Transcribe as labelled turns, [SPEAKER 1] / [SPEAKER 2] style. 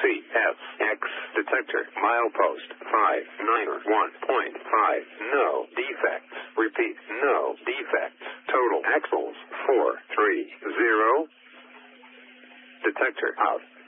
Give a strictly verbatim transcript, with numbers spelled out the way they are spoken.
[SPEAKER 1] C S X detector milepost five nine one point five. No defects. Repeat, no defects. Total axles four three zero. Detector out.